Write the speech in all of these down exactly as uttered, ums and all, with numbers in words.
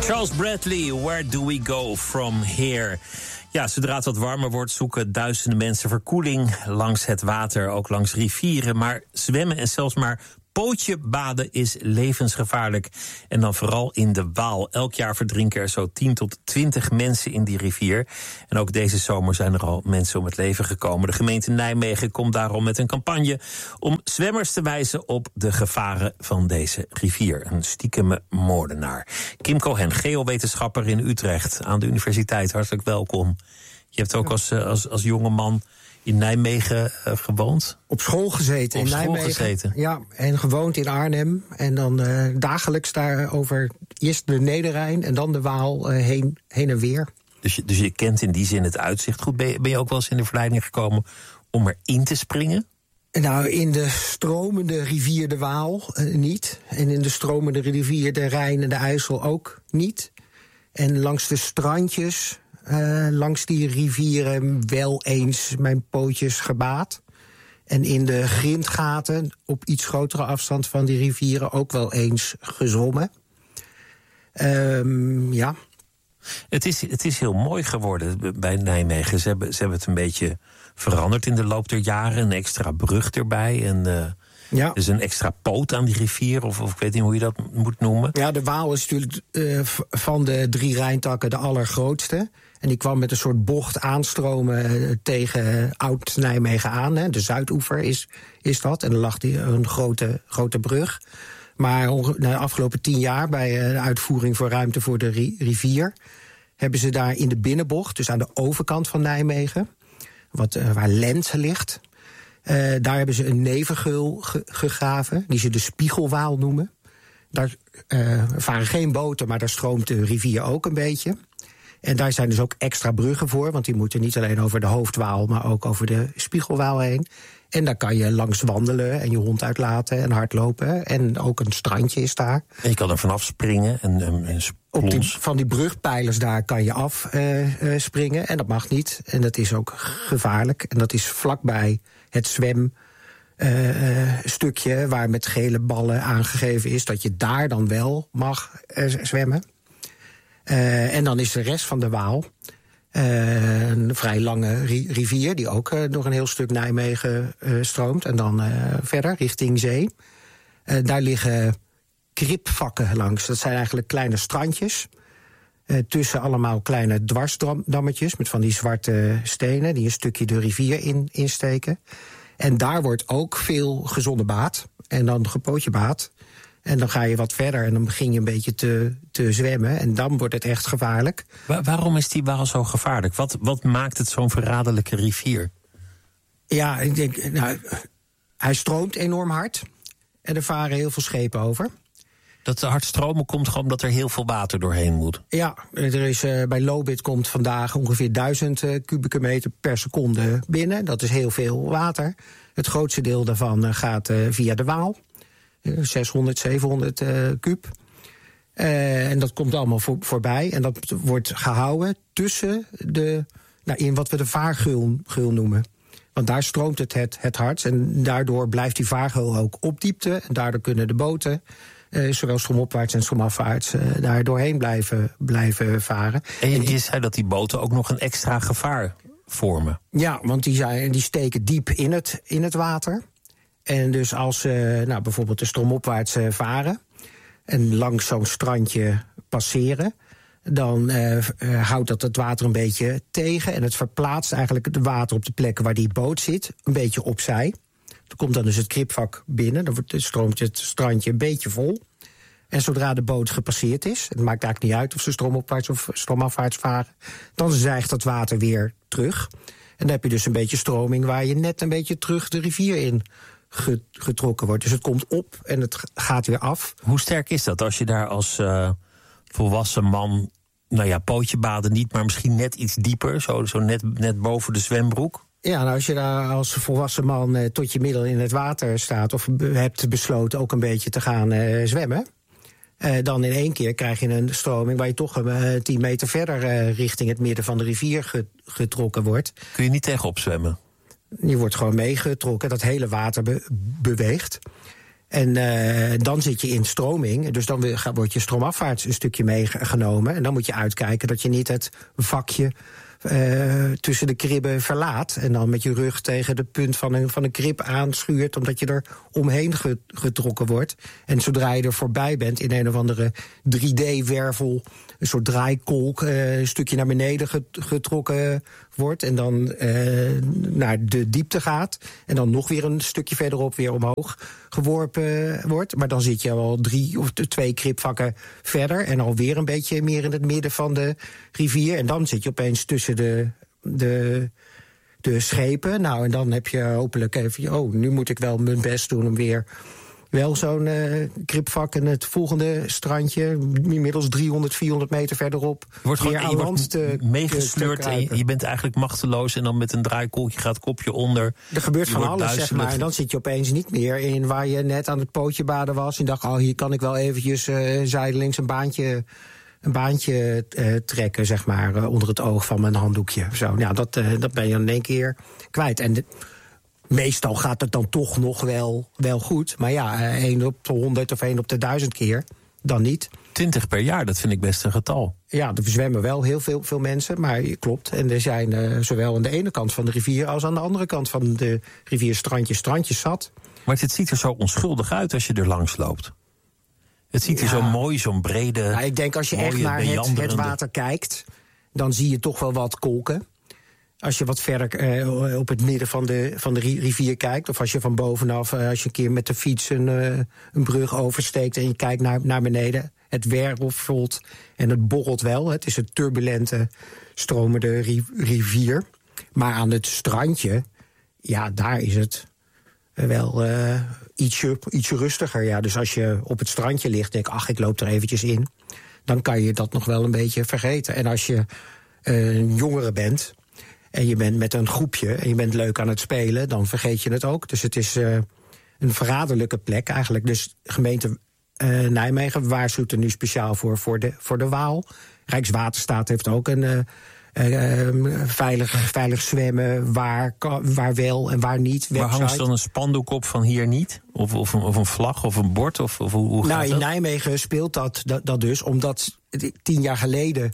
Charles Bradley, Where Do We Go From Here? Ja, zodra het wat warmer wordt, zoeken duizenden mensen verkoeling langs het water, ook langs rivieren. Maar zwemmen en zelfs maar pootje baden is levensgevaarlijk. En dan vooral in de Waal. Elk jaar verdrinken er zo tien tot twintig mensen in die rivier. En ook deze zomer zijn er al mensen om het leven gekomen. De gemeente Nijmegen komt daarom met een campagne om zwemmers te wijzen op de gevaren van deze rivier. Een stiekeme moordenaar. Kim Cohen, geowetenschapper in Utrecht aan de universiteit. Hartelijk welkom. Je hebt ook als, als, als jonge man in Nijmegen uh, gewoond? Op school gezeten Op in school Nijmegen. Gezeten. Ja, en gewoond in Arnhem. En dan uh, dagelijks daar over eerst de Nederrijn en dan de Waal uh, heen, heen en weer. Dus je, dus je kent in die zin het uitzicht goed. Ben je, ben je ook wel eens in de verleiding gekomen om erin te springen? Nou, in de stromende rivier de Waal uh, niet. En in de stromende rivier de Rijn en de IJssel ook niet. En langs de strandjes, Uh, langs die rivieren wel eens mijn pootjes gebaad. En in de grindgaten op iets grotere afstand van die rivieren ook wel eens gezwommen. Um, ja. Het is, het is heel mooi geworden bij Nijmegen. Ze hebben, ze hebben het een beetje veranderd in de loop der jaren. Een extra brug erbij en uh, ja. Dus een extra poot aan die rivier, of, of ik weet niet hoe je dat moet noemen. Ja, de Waal is natuurlijk uh, van de drie Rijntakken de allergrootste. En die kwam met een soort bocht aanstromen tegen Oud-Nijmegen aan. Hè. De Zuidoever is, is dat. En er lag die een grote, grote brug. Maar de afgelopen tien jaar, bij de uitvoering voor ruimte voor de rivier, hebben ze daar in de binnenbocht, dus aan de overkant van Nijmegen, wat, uh, waar Lent ligt, uh, daar hebben ze een nevengeul ge- gegraven, die ze de Spiegelwaal noemen. Daar uh, varen geen boten, maar daar stroomt de rivier ook een beetje. En daar zijn dus ook extra bruggen voor, want die moeten niet alleen over de Hoofdwaal, maar ook over de Spiegelwaal heen. En daar kan je langs wandelen en je hond uitlaten en hardlopen. En ook een strandje is daar. En je kan er vanaf springen en, en, en Op die, van die brugpijlers daar kan je afspringen. Uh, uh, springen, en dat mag niet. En dat is ook gevaarlijk. En dat is vlakbij het zwemstukje uh, waar met gele ballen aangegeven is dat je daar dan wel mag uh, zwemmen. Uh, en dan is de rest van de Waal uh, een vrij lange ri- rivier, die ook uh, door een heel stuk Nijmegen uh, stroomt. En dan uh, verder richting zee. Uh, daar liggen kripvakken langs. Dat zijn eigenlijk kleine strandjes. Uh, tussen allemaal kleine dwarsdammetjes met van die zwarte stenen die een stukje de rivier in, insteken. En daar wordt ook veel gezonnebaad en dan gepootjebaad. En dan ga je wat verder en dan begin je een beetje te, te zwemmen. En dan wordt het echt gevaarlijk. Waar, waarom is die Waal zo gevaarlijk? Wat, wat maakt het zo'n verraderlijke rivier? Ja, ik denk, nou, hij stroomt enorm hard. En er varen heel veel schepen over. Dat hard stromen komt gewoon omdat er heel veel water doorheen moet? Ja, er is, uh, bij Lobit komt vandaag ongeveer duizend uh, kubieke meter per seconde binnen. Dat is heel veel water. Het grootste deel daarvan uh, gaat uh, via de Waal. zeshonderd, zevenhonderd uh, kuub. Uh, en dat komt allemaal voor, voorbij. En dat wordt gehouden tussen de, nou, in wat we de vaargeul geul noemen. Want daar stroomt het, het het hardst. En daardoor blijft die vaargeul ook op diepte. En daardoor kunnen de boten, uh, zowel stromopwaarts en stromafwaarts, uh, daar doorheen blijven, blijven varen. En je, je zei dat die boten ook nog een extra gevaar vormen. Ja, want die, zijn, die steken diep in het, in het water. En dus als ze uh, nou, bijvoorbeeld de stromopwaarts uh, varen en langs zo'n strandje passeren, dan uh, uh, houdt dat het water een beetje tegen en het verplaatst eigenlijk het water op de plekken waar die boot zit een beetje opzij. Er komt dan dus het kripvak binnen, dan wordt, stroomt het strandje een beetje vol. En zodra de boot gepasseerd is, het maakt eigenlijk niet uit of ze stromopwaarts of stromafwaarts varen, dan zijgt dat water weer terug. En dan heb je dus een beetje stroming waar je net een beetje terug de rivier in getrokken wordt. Dus het komt op en het gaat weer af. Hoe sterk is dat als je daar als uh, volwassen man, nou ja, pootje baden niet, maar misschien net iets dieper, zo, zo net, net boven de zwembroek? Ja, nou als je daar als volwassen man eh, tot je middel in het water staat of be- hebt besloten ook een beetje te gaan eh, zwemmen, eh, dan in één keer krijg je een stroming waar je toch uh, tien meter verder uh, richting het midden van de rivier ge- getrokken wordt. Kun je niet tegenop zwemmen? Die wordt gewoon meegetrokken, dat hele water be- beweegt. En uh, dan zit je in stroming, dus dan wordt je stroomafwaarts een stukje meegenomen. En dan moet je uitkijken dat je niet het vakje uh, tussen de kribben verlaat. En dan met je rug tegen de punt van een, van een krib aanschuurt, omdat je er omheen getrokken wordt. En zodra je er voorbij bent in een of andere drie D-wervel, een soort draaikolk, uh, een stukje naar beneden getrokken wordt. En dan uh, naar de diepte gaat. En dan nog weer een stukje verderop weer omhoog geworpen wordt. Maar dan zit je al drie of twee kribvakken verder. En alweer een beetje meer in het midden van de rivier. En dan zit je opeens tussen de, de, de schepen. Nou, en dan heb je hopelijk even, oh, nu moet ik wel mijn best doen om weer wel zo'n uh, kribvak en het volgende strandje, inmiddels driehonderd, vierhonderd meter verderop, wordt weer gewoon, aan land te meegesleurd te en je, je bent eigenlijk machteloos en dan met een draaikolkje gaat het kopje onder. Er gebeurt van alles, duizelig. zeg maar. En dan zit je opeens niet meer in waar je net aan het pootje baden was en dacht, oh, hier kan ik wel eventjes uh, zijdelings een baantje, een baantje uh, trekken, zeg maar, uh, onder het oog van mijn handdoekje. Zo, nou, dat, uh, dat ben je in één keer kwijt. En de, meestal gaat het dan toch nog wel, wel goed. Maar ja, één op de honderd of één op de duizend keer, dan niet. twintig per jaar, dat vind ik best een getal. Ja, er zwemmen wel heel veel, veel mensen, maar klopt. En er zijn uh, zowel aan de ene kant van de rivier als aan de andere kant van de rivier strandjes, strandjes zat. Maar het ziet er zo onschuldig uit als je er langs loopt. Het ziet er ja. zo mooi, zo'n brede, ja, ik denk als je mooie, echt naar het, het water kijkt, dan zie je toch wel wat kolken. Als je wat verder uh, op het midden van de, van de rivier kijkt, of als je van bovenaf, uh, als je een keer met de fiets een, uh, een brug oversteekt en je kijkt naar, naar beneden, het wervelt en het borrelt wel. Het is een turbulente, stromende rivier. Maar aan het strandje, ja, daar is het wel uh, ietsje, ietsje rustiger. Ja. Dus als je op het strandje ligt, denk ik, ach, ik loop er eventjes in, dan kan je dat nog wel een beetje vergeten. En als je uh, een jongere bent en je bent met een groepje en je bent leuk aan het spelen, dan vergeet je het ook. Dus het is uh, een verraderlijke plek eigenlijk. Dus gemeente uh, Nijmegen waarschuwt er nu speciaal voor, voor, de, voor de Waal. Rijkswaterstaat heeft ook een uh, uh, uh, veilig, veilig zwemmen, waar, waar wel en waar niet. Maar hangt er dan een spandoek op van hier niet? Of, of, een, of een vlag of een bord? Of, of hoe, hoe gaat nou, in dat? Nijmegen speelt dat, dat, dat dus, omdat tien jaar geleden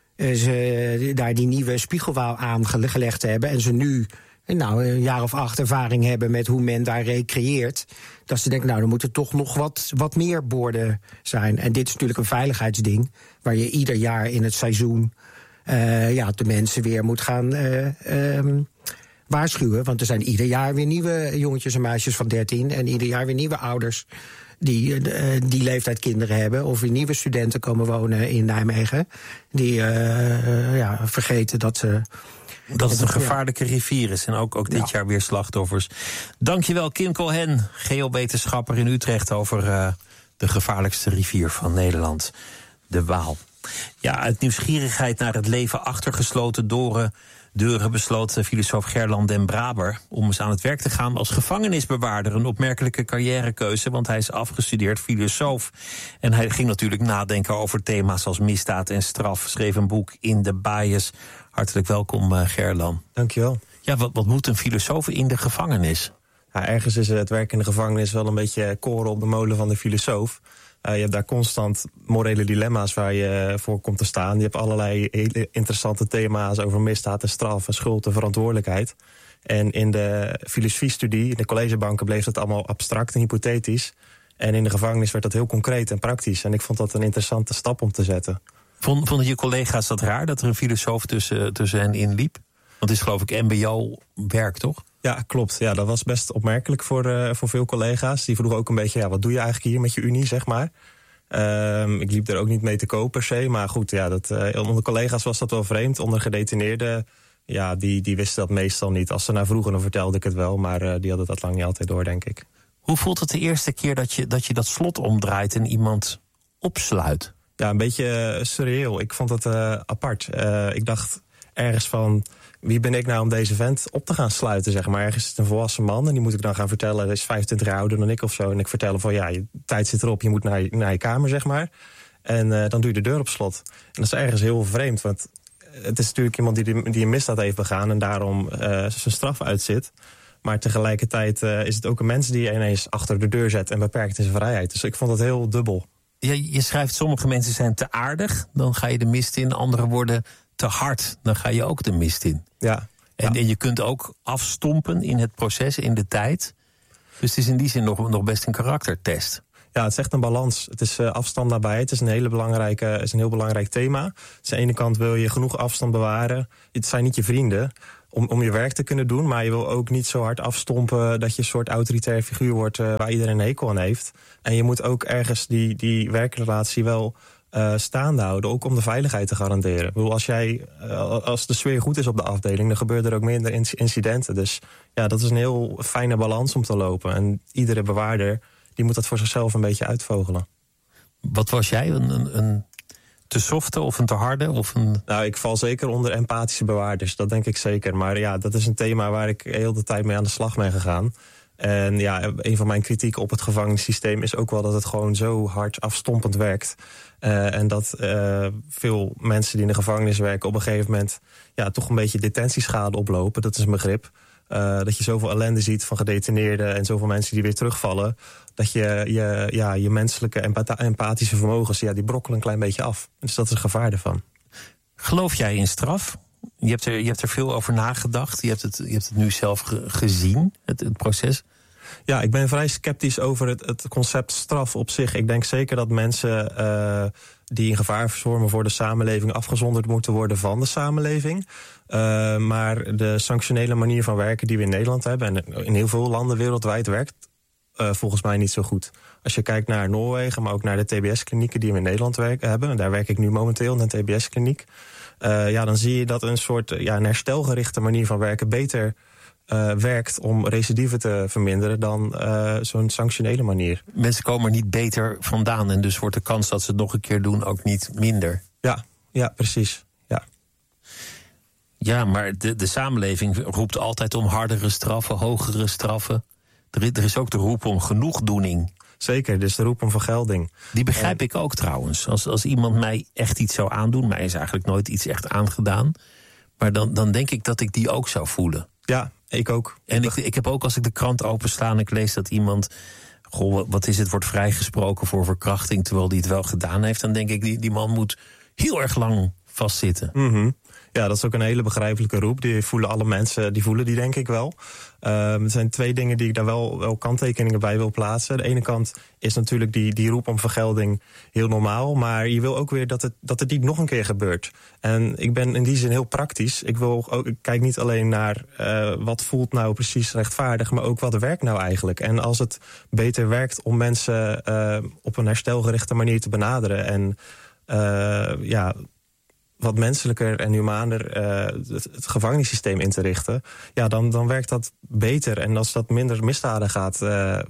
ze daar die nieuwe spiegelwaal aangelegd hebben en ze nu nou, een jaar of acht ervaring hebben met hoe men daar recreëert, dat ze denken, nou, er moeten toch nog wat, wat meer borden zijn. En dit is natuurlijk een veiligheidsding, waar je ieder jaar in het seizoen uh, ja, de mensen weer moet gaan uh, um, waarschuwen. Want er zijn ieder jaar weer nieuwe jongetjes en meisjes van dertien en ieder jaar weer nieuwe ouders die uh, die leeftijd kinderen hebben, of weer nieuwe studenten komen wonen in Nijmegen, die uh, ja, vergeten dat ze Dat het een gevaarlijke rivier is en ook, ook dit ja. jaar weer slachtoffers. Dankjewel, Kim Cohen, geowetenschapper in Utrecht, over uh, de gevaarlijkste rivier van Nederland, de Waal. Ja, uit nieuwsgierigheid naar het leven achter gesloten deuren, deuren besloot filosoof Gerlan den Braber om eens aan het werk te gaan als gevangenisbewaarder. Een opmerkelijke carrièrekeuze, want hij is afgestudeerd filosoof. En hij ging natuurlijk nadenken over thema's als misdaad en straf. Schreef een boek In the Bias. Hartelijk welkom, uh, Gerlan. Dankjewel. Ja, wat, wat moet een filosoof in de gevangenis? Ja, ergens is het werk in de gevangenis wel een beetje koren op de molen van de filosoof. Uh, je hebt daar constant morele dilemma's waar je voor komt te staan. Je hebt allerlei hele interessante thema's over misdaad en straf en schuld en verantwoordelijkheid. En in de filosofiestudie, in de collegebanken, bleef dat allemaal abstract en hypothetisch. En in de gevangenis werd dat heel concreet en praktisch. En ik vond dat een interessante stap om te zetten. Vond, vonden je collega's dat raar, dat er een filosoof tussen, tussen hen in liep? Want het is geloof ik M B O-werk, toch? Ja, klopt. Ja, dat was best opmerkelijk voor, uh, voor veel collega's. Die vroegen ook een beetje, ja, wat doe je eigenlijk hier met je unie, zeg maar. Uh, ik liep er ook niet mee te koop per se. Maar goed, ja, dat, uh, onder collega's was dat wel vreemd. Onder gedetineerden, ja, die, die wisten dat meestal niet. Als ze naar vroegen, dan vertelde ik het wel. Maar uh, die hadden dat lang niet altijd door, denk ik. Hoe voelt het de eerste keer dat je dat, je dat slot omdraait en iemand opsluit? Ja, een beetje uh, surreëel. Ik vond het uh, apart. Uh, ik dacht ergens van, wie ben ik nou om deze vent op te gaan sluiten, zeg maar. Ergens is het een volwassen man en die moet ik dan gaan vertellen, hij is vijfentwintig jaar ouder dan ik of zo. En ik vertel hem van, ja, je tijd zit erop, je moet naar je, naar je kamer, zeg maar. En uh, dan doe je de deur op slot. En dat is ergens heel vreemd, want het is natuurlijk iemand die, die een misdaad heeft begaan en daarom uh, zijn straf uitzit. Maar tegelijkertijd uh, is het ook een mens die je ineens achter de deur zet en beperkt in zijn vrijheid. Dus ik vond het heel dubbel. Ja, je schrijft, sommige mensen zijn te aardig, dan ga je de mist in. Anderen worden te hard, dan ga je ook de mist in. Ja. En, ja. en je kunt ook afstompen in het proces, in de tijd. Dus het is in die zin nog, nog best een karaktertest. Ja, het is echt een balans. Het is uh, afstand nabij. Het is een, hele belangrijke, het is een heel belangrijk thema. Dus aan de ene kant wil je genoeg afstand bewaren. Het zijn niet je vrienden om, om je werk te kunnen doen. Maar je wil ook niet zo hard afstompen dat je een soort autoritair figuur wordt uh, waar iedereen een hekel aan heeft. En je moet ook ergens die, die werkrelatie wel uh, staande houden. Ook om de veiligheid te garanderen. Ik bedoel, als, jij, uh, als de sfeer goed is op de afdeling, dan gebeuren er ook minder incidenten. Dus ja, dat is een heel fijne balans om te lopen. En iedere bewaarder die moet dat voor zichzelf een beetje uitvogelen. Wat was jij? Een, een, een te softe of een te harde? Of een... Nou, ik val zeker onder empathische bewaarders. Dat denk ik zeker. Maar ja, dat is een thema waar ik heel de tijd mee aan de slag ben gegaan. En ja, een van mijn kritieken op het gevangenissysteem is ook wel dat het gewoon zo hard afstompend werkt. Uh, en dat uh, veel mensen die in de gevangenis werken op een gegeven moment ja, toch een beetje detentieschade oplopen. Dat is een begrip. Uh, dat je zoveel ellende ziet van gedetineerden en zoveel mensen die weer terugvallen, dat je je, ja, je menselijke empatha- empathische vermogens, ja, die brokkelen een klein beetje af. Dus dat is een gevaar ervan. Geloof jij in straf? Je hebt er, je hebt er veel over nagedacht. Je hebt het, je hebt het nu zelf ge- gezien, het, het proces. Ja, ik ben vrij sceptisch over het, het concept straf op zich. Ik denk zeker dat mensen uh, die in gevaar vormen voor de samenleving afgezonderd moeten worden van de samenleving. Uh, maar de sanctionele manier van werken die we in Nederland hebben en in heel veel landen wereldwijd werkt uh, volgens mij niet zo goed. Als je kijkt naar Noorwegen, maar ook naar de T B S-klinieken die we in Nederland werken, hebben, en daar werk ik nu momenteel in een T B S-kliniek, uh, ja, dan zie je dat een soort ja, een herstelgerichte manier van werken beter Uh, werkt om recidieven te verminderen dan uh, zo'n sanctionele manier. Mensen komen er niet beter vandaan en dus wordt de kans dat ze het nog een keer doen ook niet minder. Ja, ja, precies. Ja, ja maar de, de samenleving roept altijd om hardere straffen, hogere straffen. Er, er is ook de roep om genoegdoening. Zeker, dus de roep om vergelding. Die begrijp uh, ik ook trouwens. Als, als iemand mij echt iets zou aandoen, mij is eigenlijk nooit iets echt aangedaan, maar dan, dan denk ik dat ik die ook zou voelen. Ja, ik ook. En ik, ik heb ook als ik de krant opensla en ik lees dat iemand, goh, wat is het, wordt vrijgesproken voor verkrachting terwijl die het wel gedaan heeft, dan denk ik, die, die man moet heel erg lang vastzitten. Mm-hmm. Ja, dat is ook een hele begrijpelijke roep. Die voelen alle mensen, die voelen die denk ik wel. Uh, er zijn twee dingen die ik daar wel, wel kanttekeningen bij wil plaatsen. De ene kant is natuurlijk die, die roep om vergelding heel normaal. Maar je wil ook weer dat het, dat het niet nog een keer gebeurt. En ik ben in die zin heel praktisch. Ik, wil ook, ik kijk niet alleen naar uh, wat voelt nou precies rechtvaardig, maar ook wat werkt nou eigenlijk. En als het beter werkt om mensen uh, op een herstelgerichte manier te benaderen en uh, ja, wat menselijker en humaner uh, het, het gevangenissysteem in te richten, ja, dan, dan werkt dat beter. En als dat minder misdaden gaat, uh,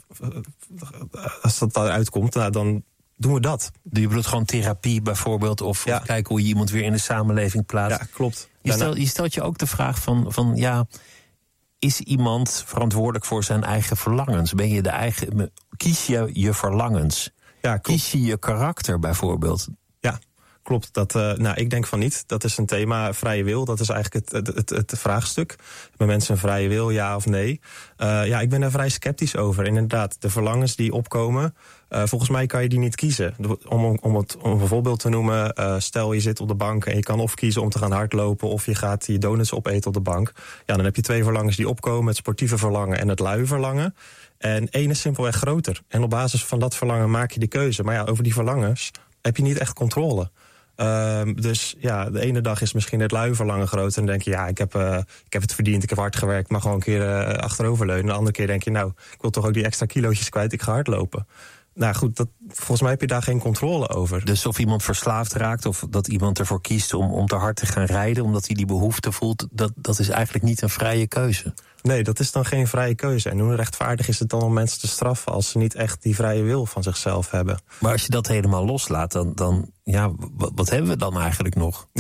als dat daaruit komt, nou, dan doen we dat. Je bedoelt gewoon therapie bijvoorbeeld, of, ja. of kijken hoe je iemand weer in de samenleving plaatst. Ja, klopt. Je, stel, je stelt je ook de vraag van, van ja, is iemand verantwoordelijk voor zijn eigen verlangens? Ben je de eigen, kies je je verlangens? Ja, kies je je karakter bijvoorbeeld? Ja, klopt. Dat, uh, nou, ik denk van niet. Dat is een thema, vrije wil. Dat is eigenlijk het, het, het, het vraagstuk. Hebben mensen een vrije wil, ja of nee? Uh, ja, ik ben daar vrij sceptisch over. Inderdaad, de verlangens die opkomen, Uh, volgens mij kan je die niet kiezen. Om, om, het, om een voorbeeld te noemen, uh, stel je zit op de bank en je kan of kiezen om te gaan hardlopen of je gaat je donuts opeten op de bank. Ja, dan heb je twee verlangens die opkomen, het sportieve verlangen en het luie verlangen. En één is simpelweg groter. En op basis van dat verlangen maak je de keuze. Maar ja, over die verlangens heb je niet echt controle. Uh, dus ja, de ene dag is misschien het luie verlangen groter en dan denk je, ja, ik heb, uh, ik heb het verdiend, ik heb hard gewerkt, maar gewoon een keer uh, achteroverleunen. De andere keer denk je, nou, ik wil toch ook die extra kilootjes kwijt, ik ga hardlopen. Nou goed, dat, volgens mij heb je daar geen controle over. Dus of iemand verslaafd raakt of dat iemand ervoor kiest om, om te hard te gaan rijden omdat hij die behoefte voelt, dat, dat is eigenlijk niet een vrije keuze. Nee, dat is dan geen vrije keuze. En hoe rechtvaardig is het dan om mensen te straffen als ze niet echt die vrije wil van zichzelf hebben? Maar als je dat helemaal loslaat, dan, dan ja, wat, wat hebben we dan eigenlijk nog? Ja.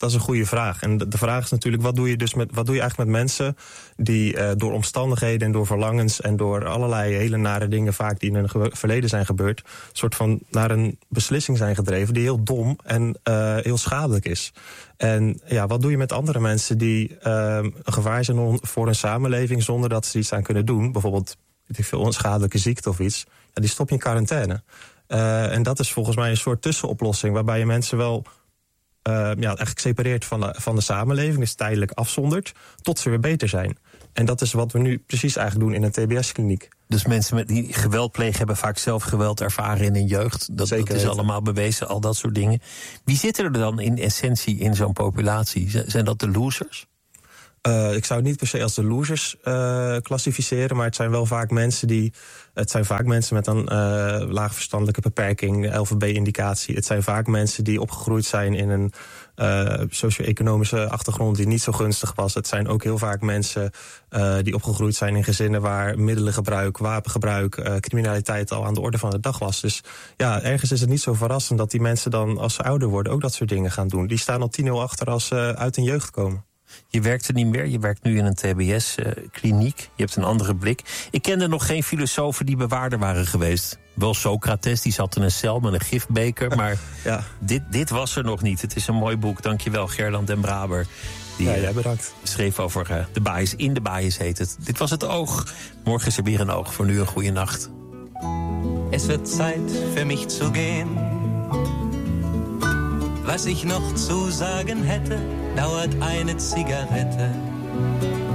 Dat is een goede vraag. En de, de vraag is natuurlijk, wat doe je dus met, wat doe je eigenlijk met mensen die uh, door omstandigheden en door verlangens en door allerlei hele nare dingen vaak die in hun ge- verleden zijn gebeurd, soort van naar een beslissing zijn gedreven die heel dom en uh, heel schadelijk is. En ja, wat doe je met andere mensen die uh, een gevaar zijn on- voor een samenleving zonder dat ze iets aan kunnen doen? Bijvoorbeeld, weet ik veel, een schadelijke ziekte of iets. Ja, die stop je in quarantaine. Uh, en dat is volgens mij een soort tussenoplossing waarbij je mensen wel Uh, ja, eigenlijk separeert van de, van de samenleving, dus tijdelijk afzondert, tot ze weer beter zijn. En dat is wat we nu precies eigenlijk doen in een T B S-kliniek. Dus mensen met die geweld plegen hebben vaak zelf geweld ervaren in hun jeugd. Dat, Zeker dat is weten. Allemaal bewezen, al dat soort dingen. Wie zitten er dan in essentie in zo'n populatie? Z- zijn dat de losers? Uh, ik zou het niet per se als de losers uh, klassificeren, maar het zijn wel vaak mensen die. Het zijn vaak mensen met een uh, laag verstandelijke beperking, L V B-indicatie. Het zijn vaak mensen die opgegroeid zijn in een uh, socio-economische achtergrond die niet zo gunstig was. Het zijn ook heel vaak mensen uh, die opgegroeid zijn in gezinnen waar middelengebruik, wapengebruik, uh, criminaliteit al aan de orde van de dag was. Dus ja, ergens is het niet zo verrassend dat die mensen dan als ze ouder worden ook dat soort dingen gaan doen. Die staan al tien nul achter als ze uit hun jeugd komen. Je werkt er niet meer, je werkt nu in een T B S-kliniek. Uh, je hebt een andere blik. Ik kende nog geen filosofen die bewaarder waren geweest. Wel Socrates, die zat in een cel met een gifbeker. Maar ja. dit, dit was er nog niet. Het is een mooi boek, dankjewel Gerland den Braber. Die, ja, jij bedankt. Uh, schreef over uh, de bias. In de bias heet het. Dit was Het Oog. Morgen is er weer een oog. Voor nu een goede nacht. Es wird Zeit für mich zu gehen. Was ich noch zu sagen hätte, dauert eine Zigarette.